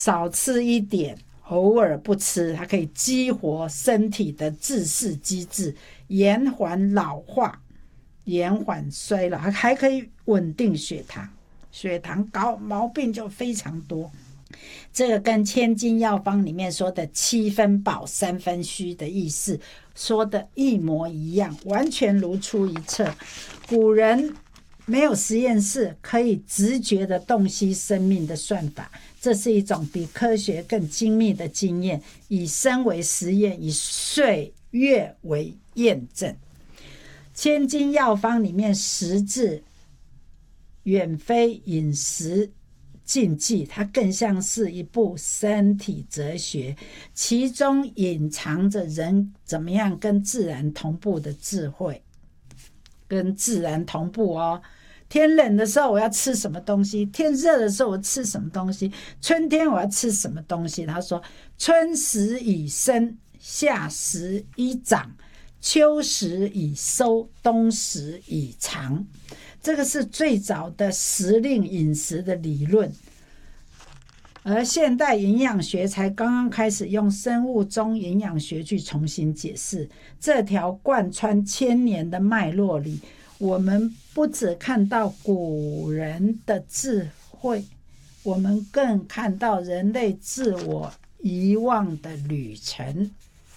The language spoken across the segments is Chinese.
少吃一点，偶尔不吃，它可以激活身体的自噬机制，延缓老化，延缓衰老，还可以稳定血糖。血糖高，毛病就非常多。这个跟千金药方里面说的7分饱3分虚的意思说的一模一样，完全如出一辙。古人没有实验室可以直觉的洞悉生命的算法，这是一种比科学更精密的经验，以身为实验，以岁月为验证。千金药方里面10字远非饮食禁忌，它更像是一部身体哲学，其中隐藏着人怎么样跟自然同步的智慧。跟自然同步哦，天冷的时候我要吃什么东西，天热的时候我吃什么东西，春天我要吃什么东西。他说春时已生，夏时已长，秋时已收，冬时已藏。这个是最早的时令饮食的理论，而现代营养学才刚刚开始用生物钟营养学去重新解释。这条贯穿千年的脉络里，我们不只看到古人的智慧，我们更看到人类自我遗忘的旅程。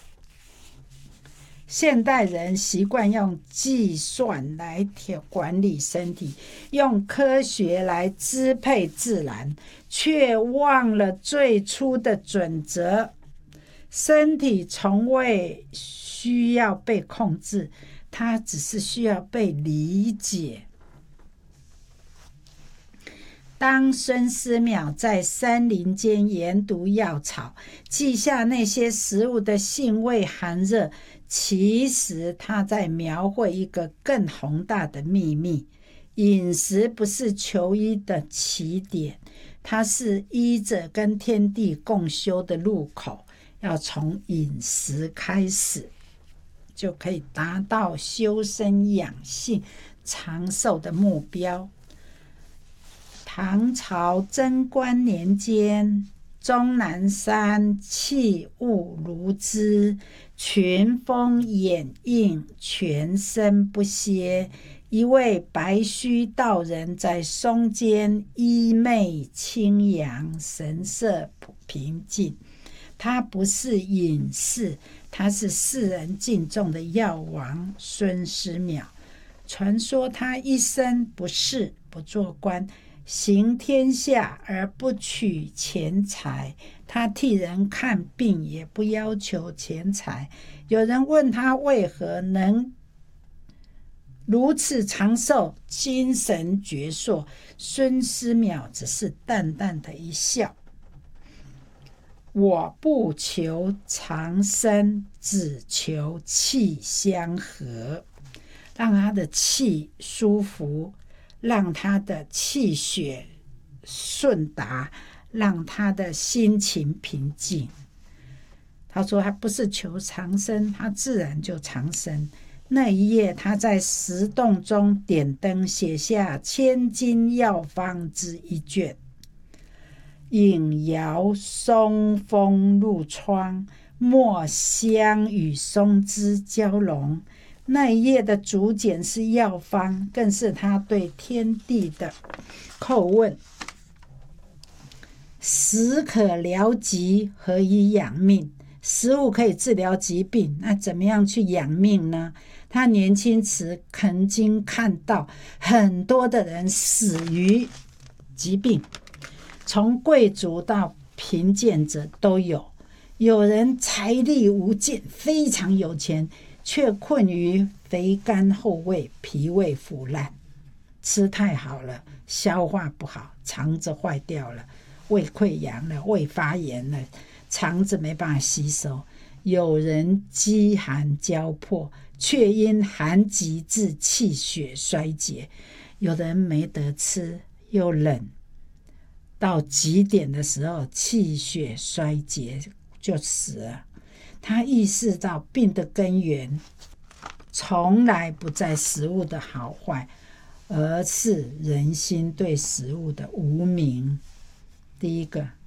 现代人习惯用计算来管理身体，用科学来支配自然，却忘了最初的准则。身体从未需要被控制，它只是需要被理解。当孙思邈在山林间研读药草，记下那些食物的性味寒热，其实他在描绘一个更宏大的秘密。饮食不是求医的起点，它是医者跟天地共修的入口。要从饮食开始，就可以达到修身养性、长寿的目标。唐朝贞观年间，终南山气雾如织，群峰掩映，全身不歇。一位白须道人在松间，衣袂清扬，神色平静。他不是隐士，他是世人敬重的药王孙思邈。传说他一生不仕不做官，行天下而不取钱财，他替人看病也不要求钱财。有人问他为何能如此长寿，精神矍铄，孙思邈只是淡淡的一笑：我不求长生，只求气相和。让他的气舒服，让他的气血顺达，让他的心情平静。他说他不是求长生，他自然就长生。那一夜他在石洞中点灯，写下千金药方之一卷。影摇松风入窗，墨香与松枝交融。那一页的竹简是药方，更是他对天地的叩问。食可疗疾，何以养命？食物可以治疗疾病，那怎么样去养命呢？他年轻时曾经看到很多的人死于疾病，从贵族到贫贱者都有。有人财力无尽，非常有钱，却困于肥甘厚味，脾胃腐烂，吃太好了，消化不好，肠子坏掉了，胃溃疡了，胃发炎了，肠子没办法吸收。有人饥寒交迫，却因寒疾致气血衰竭。有的人没得吃，又冷，到极点的时候气血衰竭就死了。他意识到病的根源从来不在食物的好坏，而是人心对食物的无明。第一个，